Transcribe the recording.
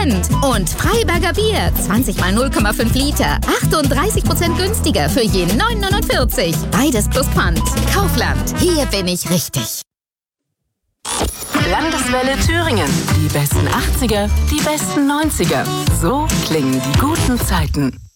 Und Freiberger Bier, 20 mal 0,5 Liter, 38% günstiger für je 9,49. Beides plus Pfand. Kaufland, hier bin ich richtig. Landeswelle Thüringen. Die besten 80er, die besten 90er. So klingen die guten Zeiten.